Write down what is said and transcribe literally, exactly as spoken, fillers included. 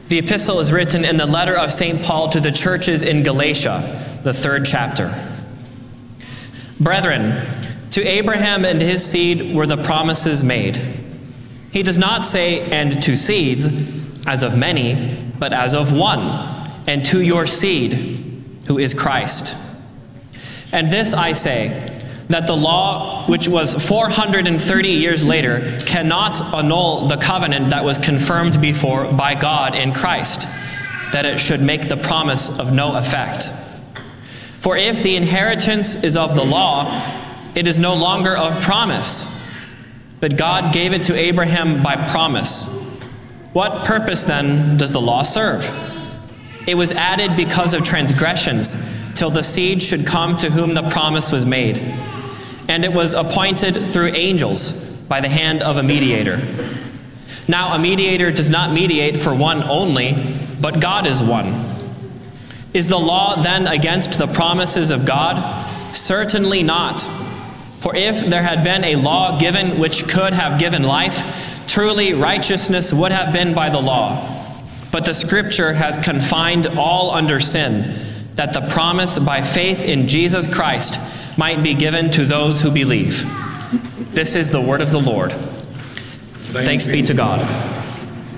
The epistle is written in the letter of Saint Paul to the churches in Galatia, the third chapter. Brethren, to Abraham and his seed were the promises made. He does not say, and to seeds, as of many, but as of one, and to your seed, who is Christ. And this I say, that the law, which was four hundred thirty years later, cannot annul the covenant that was confirmed before by God in Christ, that it should make the promise of no effect. For if the inheritance is of the law, it is no longer of promise, but God gave it to Abraham by promise. What purpose then does the law serve? It was added because of transgressions, till the seed should come to whom the promise was made. And it was appointed through angels by the hand of a mediator. Now a mediator does not mediate for one only, but God is one. Is the law then against the promises of God? Certainly not. For if there had been a law given which could have given life, truly righteousness would have been by the law. But the Scripture has confined all under sin, that the promise by faith in Jesus Christ might be given to those who believe. This is the word of the Lord. Thanks be to God.